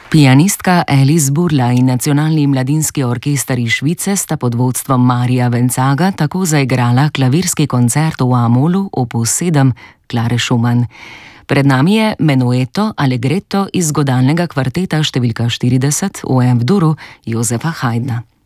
Pianistka Alice Burla in Nacionalni mladinski orkester iz Švice sta pod vodstvom Marija Vencaga tako zaigrala klavirski koncert v A-molu opus 7 Klare Schumann. Pred nami je menueto Allegretto iz godalnega kvarteta številka 40 v F-duru Josefa Haydna.